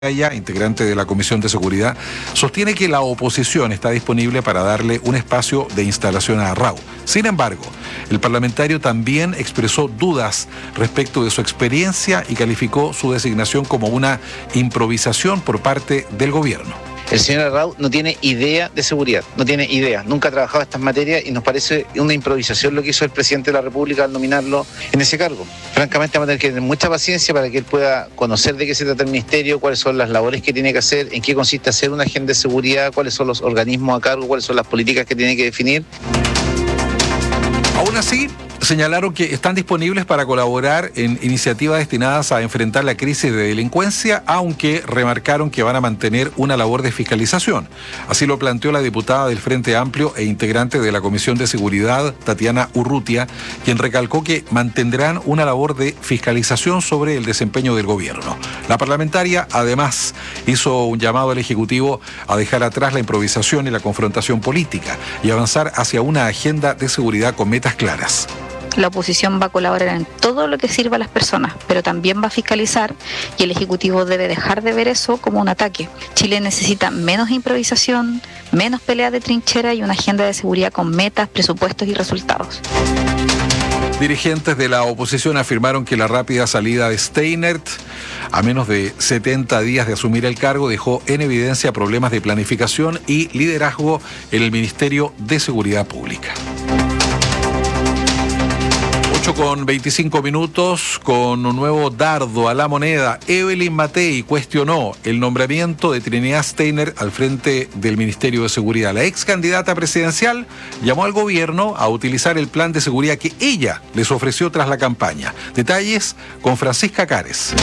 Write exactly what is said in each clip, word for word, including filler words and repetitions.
Ella, integrante de la Comisión de Seguridad, sostiene que la oposición está disponible para darle un espacio de instalación a Arrau. Sin embargo, el parlamentario también expresó dudas respecto de su experiencia y calificó su designación como una improvisación por parte del gobierno. El señor Arrau no tiene idea de seguridad, no tiene idea, nunca ha trabajado estas materias y nos parece una improvisación lo que hizo el presidente de la República al nominarlo en ese cargo. Francamente vamos a tener que tener mucha paciencia para que él pueda conocer de qué se trata el ministerio, cuáles son las labores que tiene que hacer, en qué consiste hacer una agenda de seguridad, cuáles son los organismos a cargo, cuáles son las políticas que tiene que definir. Aún así, señalaron que están disponibles para colaborar en iniciativas destinadas a enfrentar la crisis de delincuencia, aunque remarcaron que van a mantener una labor de fiscalización. Así lo planteó la diputada del Frente Amplio e integrante de la Comisión de Seguridad, Tatiana Urrutia, quien recalcó que mantendrán una labor de fiscalización sobre el desempeño del gobierno. La parlamentaria, además, hizo un llamado al Ejecutivo a dejar atrás la improvisación y la confrontación política y avanzar hacia una agenda de seguridad con metas claras. La oposición va a colaborar en todo lo que sirva a las personas, pero también va a fiscalizar y el Ejecutivo debe dejar de ver eso como un ataque. Chile necesita menos improvisación, menos pelea de trinchera y una agenda de seguridad con metas, presupuestos y resultados. Dirigentes de la oposición afirmaron que la rápida salida de Steinert, a menos de setenta días de asumir el cargo, dejó en evidencia problemas de planificación y liderazgo en el Ministerio de Seguridad Pública. ocho con veinticinco minutos, con un nuevo dardo a la moneda. Evelyn Matei cuestionó el nombramiento de Trinidad Steiner al frente del Ministerio de Seguridad. La ex candidata presidencial llamó al gobierno a utilizar el plan de seguridad que ella les ofreció tras la campaña. Detalles con Francisca Cares.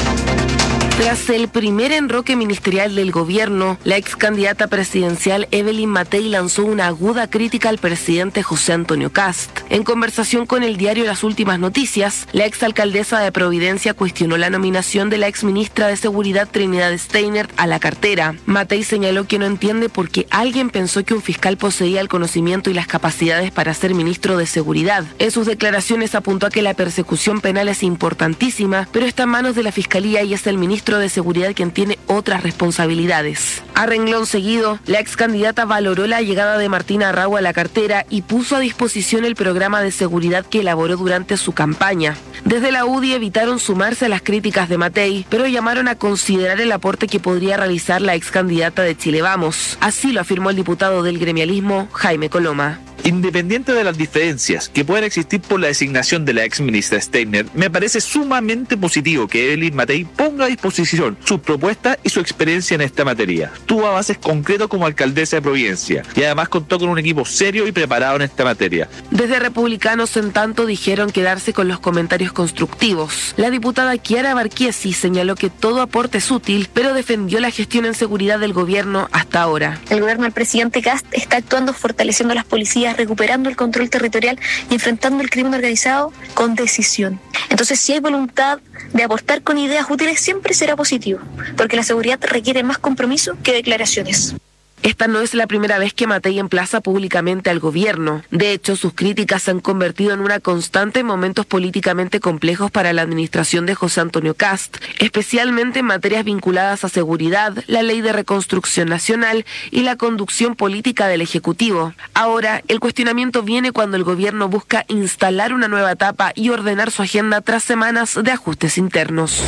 Tras el primer enroque ministerial del gobierno, la ex candidata presidencial Evelyn Matei lanzó una aguda crítica al presidente José Antonio Kast. En conversación con el diario Las Últimas Noticias, la ex alcaldesa de Providencia cuestionó la nominación de la ex ministra de Seguridad Trinidad Steinert a la cartera. Matei señaló que no entiende por qué alguien pensó que un fiscal poseía el conocimiento y las capacidades para ser ministro de Seguridad. En sus declaraciones apuntó a que la persecución penal es importantísima, pero está en manos de la Fiscalía y es el ministro de Seguridad quien tiene otras responsabilidades. A renglón seguido, la ex candidata valoró la llegada de Martina Arrau a la cartera y puso a disposición el programa de seguridad que elaboró durante su campaña. Desde la U D I evitaron sumarse a las críticas de Matei, pero llamaron a considerar el aporte que podría realizar la ex candidata de Chile Vamos. Así lo afirmó el diputado del gremialismo, Jaime Coloma. Independiente de las diferencias que puedan existir por la designación de la ex ministra Steiner, me parece sumamente positivo que Evelyn Matei ponga a disposición sus propuestas y su experiencia en esta materia. Tuvo avances concretos como alcaldesa de Providencia y además contó con un equipo serio y preparado en esta materia. Desde Republicanos, en tanto, dijeron quedarse con los comentarios constructivos. La diputada Chiara Barchiesi señaló que todo aporte es útil, pero defendió la gestión en seguridad del gobierno hasta ahora. El gobierno del presidente Kast está actuando fortaleciendo a las policías, recuperando el control territorial y enfrentando el crimen organizado con decisión. Entonces, si hay voluntad de aportar con ideas útiles, siempre será positivo, porque la seguridad requiere más compromiso que declaraciones. Esta no es la primera vez que Matei emplaza públicamente al gobierno. De hecho, sus críticas se han convertido en una constante en momentos políticamente complejos para la administración de José Antonio Kast, especialmente en materias vinculadas a seguridad, la ley de reconstrucción nacional y la conducción política del Ejecutivo. Ahora, el cuestionamiento viene cuando el gobierno busca instalar una nueva etapa y ordenar su agenda tras semanas de ajustes internos.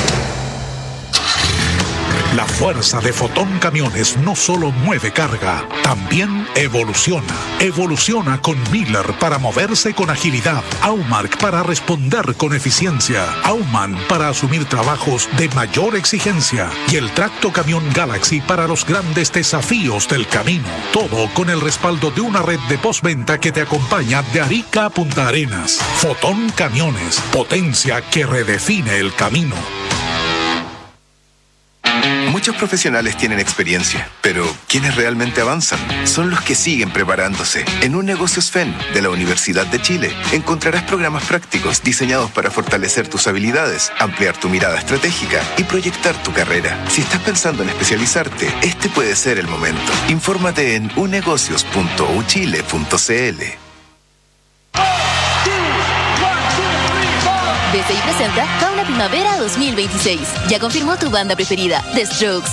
La fuerza de Fotón Camiones no solo mueve carga, también evoluciona. Evoluciona con Miller para moverse con agilidad, Aumark para responder con eficiencia, Auman para asumir trabajos de mayor exigencia y el Tracto Camión Galaxy para los grandes desafíos del camino. Todo con el respaldo de una red de postventa que te acompaña de Arica a Punta Arenas. Fotón Camiones, potencia que redefine el camino. Muchos profesionales tienen experiencia, pero quienes realmente avanzan son los que siguen preparándose. En Un Negocios F E N de la Universidad de Chile encontrarás programas prácticos diseñados para fortalecer tus habilidades, ampliar tu mirada estratégica y proyectar tu carrera. Si estás pensando en especializarte, este puede ser el momento. Infórmate en unegocios punto u chile punto c l. B C I presenta Fauna Primavera dos mil veintiséis. Ya confirmó tu banda preferida, The Strokes.